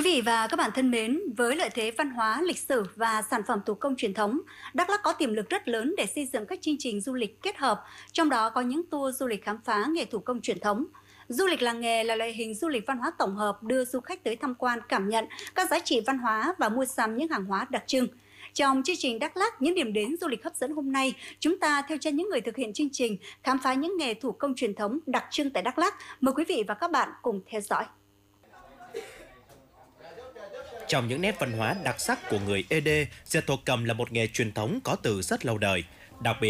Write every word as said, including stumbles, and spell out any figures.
vị và các bạn thân mến, với lợi thế văn hóa, lịch sử và sản phẩm thủ công truyền thống, Đắk Lắk có tiềm lực rất lớn để xây dựng các chương trình du lịch kết hợp, trong đó có những tour du lịch khám phá nghề thủ công truyền thống. Du lịch làng nghề là loại hình du lịch văn hóa tổng hợp đưa du khách tới tham quan, cảm nhận các giá trị văn hóa và mua sắm những hàng hóa đặc trưng. Trong chương trình Đắk Lắk, những điểm đến du lịch hấp dẫn hôm nay, chúng ta theo chân những người thực hiện chương trình khám phá những nghề thủ công truyền thống đặc trưng tại Đắk Lắk. Mời quý vị và các bạn cùng theo dõi. Trong những nét văn hóa đặc sắc của người Ede, dệt thổ cầm là một nghề truyền thống có từ rất lâu đời. Đặc biệt